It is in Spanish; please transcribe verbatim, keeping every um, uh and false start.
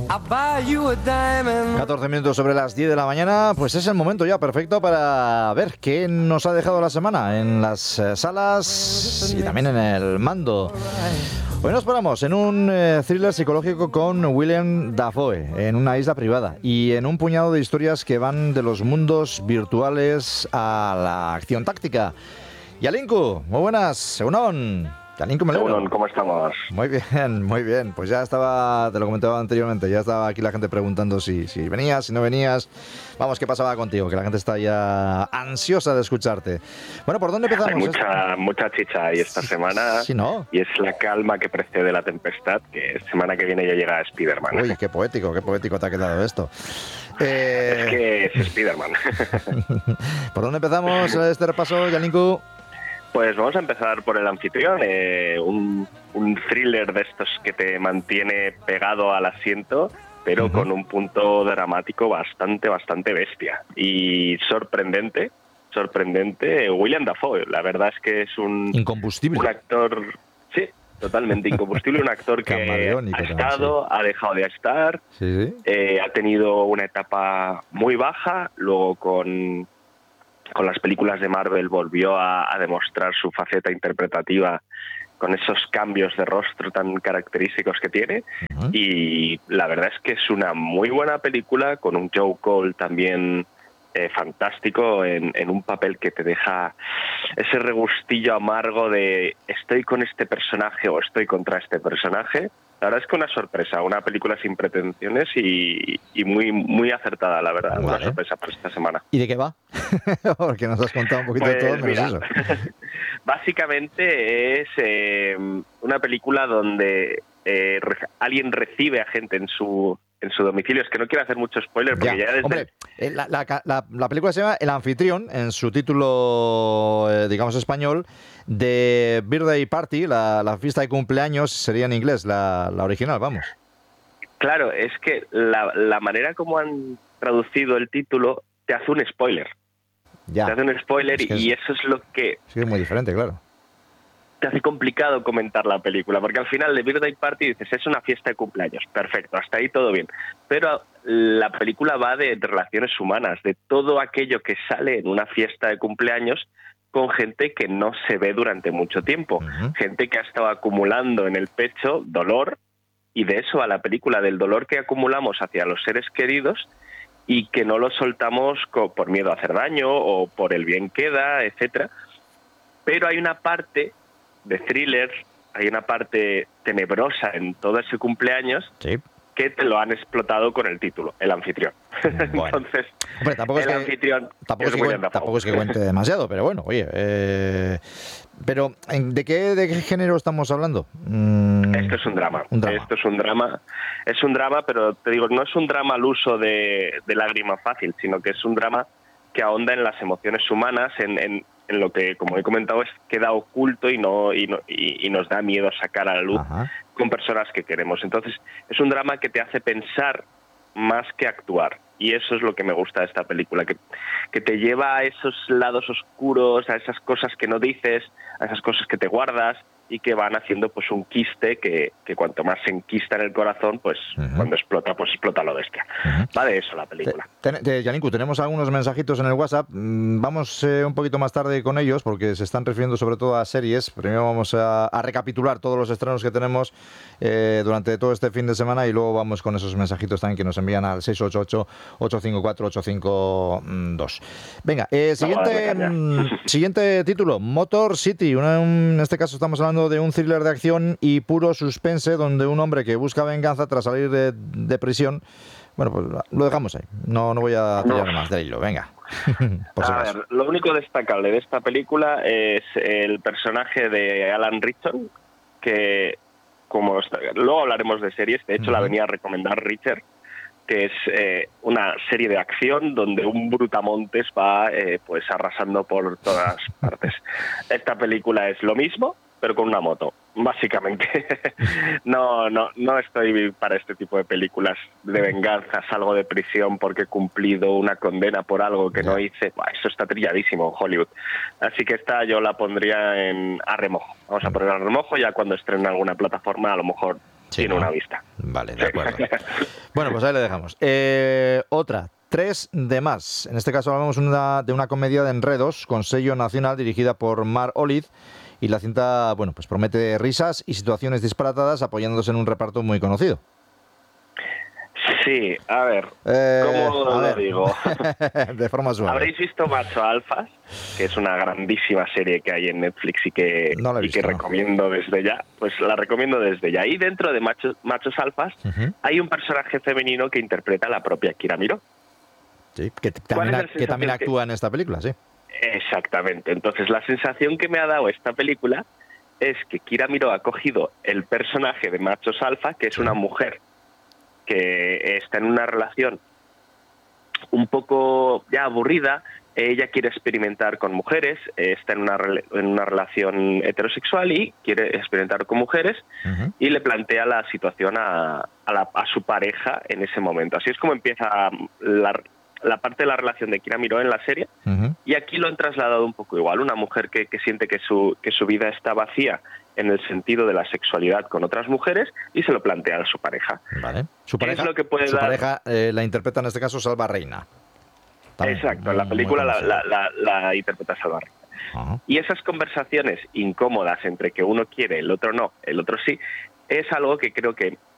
catorce minutos sobre las diez de la mañana, pues es el momento ya perfecto para ver qué nos ha dejado la semana en las eh, salas y también en el mando. Hoy nos paramos en un eh, thriller psicológico con Willem Dafoe, en una isla privada y en un puñado de historias que van de los mundos virtuales a la acción táctica. Yalinku, muy buenas, Egunon. Yalinku Melero. Egunon, ¿cómo estamos? Muy bien, muy bien. Pues ya estaba, te lo comentaba anteriormente, ya estaba aquí la gente preguntando si, si venías, si no venías. Vamos, ¿qué pasaba contigo? Que la gente está ya ansiosa de escucharte. Bueno, ¿por dónde empezamos? Hay mucha, mucha chicha ahí esta semana. Sí, ¿no? Y es la calma que precede la tempestad, que semana que viene ya llega Spider-Man. Uy, qué poético, qué poético te ha quedado esto. Eh... Es que es Spider-Man. ¿Por dónde empezamos este repaso, Yalinku? Pues vamos a empezar por El Anfitrión, eh, un, un thriller de estos que te mantiene pegado al asiento, pero uh-huh. con un punto dramático bastante, bastante bestia. Y sorprendente, sorprendente, Willem Dafoe. La verdad es que es un... Incombustible. Un actor, sí, totalmente incombustible. Un actor que ha estado, sí. ha dejado de estar, sí, sí. Eh, ha tenido una etapa muy baja, luego con... Con las películas de Marvel volvió a, a demostrar su faceta interpretativa con esos cambios de rostro tan característicos que tiene. Uh-huh. Y la verdad es que es una muy buena película con un Joe Cole también eh, fantástico en, en un papel que te deja ese regustillo amargo de estoy con este personaje o estoy contra este personaje. La verdad es que una sorpresa, una película sin pretensiones y, y muy muy acertada, la verdad. Vale. Una sorpresa para esta semana. ¿Y de qué va? Porque nos has contado un poquito pues, de todo, menos eso. Básicamente es eh, una película donde eh, re- alguien recibe a gente en su en su domicilio. Es que no quiero hacer mucho spoiler porque ya, ya desde... Hombre, la, la, la, la película se llama El Anfitrión, en su título, eh, digamos, español, de Birthday Party, la, la fiesta de cumpleaños, sería en inglés, la, la original, vamos. Claro, es que la, la manera como han traducido el título te hace un spoiler. Ya. Te hace un spoiler es que y es, eso es lo que... Sí, es muy diferente, claro. Te hace complicado comentar la película, porque al final de Birthday Party dices, es una fiesta de cumpleaños, perfecto, hasta ahí todo bien. Pero la película va de, de relaciones humanas, de todo aquello que sale en una fiesta de cumpleaños con gente que no se ve durante mucho tiempo. Uh-huh. Gente que ha estado acumulando en el pecho dolor, y de eso va la película, del dolor que acumulamos hacia los seres queridos y que no lo soltamos por miedo a hacer daño o por el bien que da, etcétera. Pero hay una parte de thriller, hay una parte tenebrosa en todo ese cumpleaños, sí. que te lo han explotado con el título, El Anfitrión. Bueno. Entonces, hombre, tampoco El es que, Anfitrión tampoco es, es, que cuente, tampoco es que cuente demasiado, pero bueno, oye, eh, pero ¿de qué, de qué género estamos hablando? Mm, Esto es un drama. un drama. Esto es un drama, es un drama, pero te digo, no es un drama al uso de, de lágrima fácil, sino que es un drama que ahonda en las emociones humanas, en, en en lo que, como he comentado, es queda oculto y no y, no, y, y nos da miedo sacar a la luz. Ajá. Con personas que queremos. Entonces, es un drama que te hace pensar más que actuar. Y eso es lo que me gusta de esta película, que, que te lleva a esos lados oscuros, a esas cosas que no dices, a esas cosas que te guardas y que van haciendo pues un quiste que, que cuanto más se enquista en el corazón, pues uh-huh. cuando explota, pues explota lo bestia. Uh-huh. Va de eso la película. Te, te, Yalinku, tenemos algunos mensajitos en el WhatsApp. Vamos eh, un poquito más tarde con ellos porque se están refiriendo sobre todo a series. Primero vamos a, a recapitular todos los estrenos que tenemos eh, durante todo este fin de semana y luego vamos con esos mensajitos también que nos envían al seis ocho ocho, ocho cinco cuatro, ocho cinco dos. Venga, eh, siguiente, no, siguiente título, Motor City. Una, un, en este caso estamos hablando de un thriller de acción y puro suspense donde un hombre que busca venganza tras salir de, de prisión. Bueno, pues lo dejamos ahí. No, no voy a tirar no. más de hilo. Venga. Por si a ver, lo único destacable de esta película es el personaje de Alan Ritchson, que como está, luego hablaremos de series. De hecho, uh-huh. la venía a recomendar Richard, que es eh, una serie de acción donde un brutamontes va eh, pues arrasando por todas partes. Esta película es lo mismo, pero con una moto, básicamente. no, no, no estoy para este tipo de películas de venganza, salgo de prisión porque he cumplido una condena por algo que no hice. Bah, eso está trilladísimo en Hollywood. Así que esta yo la pondría en a remojo. Vamos a poner a remojo, ya cuando estrene alguna plataforma a lo mejor Sí, tiene ¿no? una vista. Vale, de acuerdo. Bueno, pues ahí le dejamos. Eh, otra, Tres de más. En este caso hablamos una, de una comedia de enredos con sello nacional dirigida por Mar Oliz, y la cinta, bueno, pues promete risas y situaciones disparatadas apoyándose en un reparto muy conocido. Sí, a ver, Eh, ¿cómo a lo ver. digo? De forma suave. ¿Habréis visto Macho Alfas? Que es una grandísima serie que hay en Netflix y que, No la he y que visto. recomiendo desde ya. Pues la recomiendo desde ya. Y dentro de Machos, Machos Alfas Uh-huh. hay un personaje femenino que interpreta a la propia Kira Miró. Sí, que ¿Cuál también, es la que también sensación que- actúa en esta película, sí. Exactamente. Entonces la sensación que me ha dado esta película es que Kira Miró ha cogido el personaje de Machos Alfa, que es Sí. una mujer que está en una relación un poco ya aburrida. Ella quiere experimentar con mujeres, eh, está en una, rela- en una relación heterosexual y quiere experimentar con mujeres, Uh-huh. y le plantea la situación a, a, la- a su pareja en ese momento. Así es como empieza la, la parte de la relación de Kira Miró en la serie, Uh-huh. y aquí lo han trasladado un poco igual. Una mujer que, que siente que su, que su vida está vacía en el sentido de la sexualidad con otras mujeres, y se lo plantea a su pareja. Vale. Su ¿Qué pareja, es lo que puede su dar? pareja eh, la interpreta en este caso Salva Reina. También Exacto, en la muy película la, conocida. la, la, la interpreta Salva Reina. Ajá. Y esas conversaciones incómodas entre que uno quiere, el otro no, el otro sí, es algo que creo que